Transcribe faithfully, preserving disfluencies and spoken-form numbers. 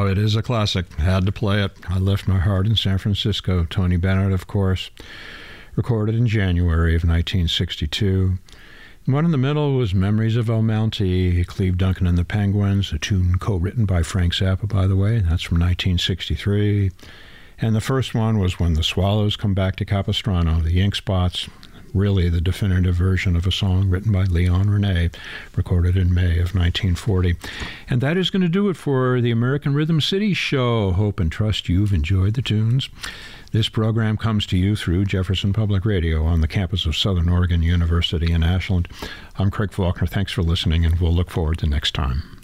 Oh, it is a classic. Had to play it. I Left My Heart in San Francisco. Tony Bennett, of course. Recorded in January of nineteen sixty-two. One in the middle was Memories of El Mountie, Cleve Duncan and the Penguins, a tune co-written by Frank Zappa, by the way. That's from nineteen sixty-three. And the first one was When the Swallows Come Back to Capistrano, the Ink Spots, really the definitive version of a song written by Leon Rene, recorded in May of nineteen forty. And that is going to do it for the American Rhythm City Show. Hope and trust you've enjoyed the tunes. This program comes to you through Jefferson Public Radio on the campus of Southern Oregon University in Ashland. I'm Craig Faulkner. Thanks for listening, and we'll look forward to next time.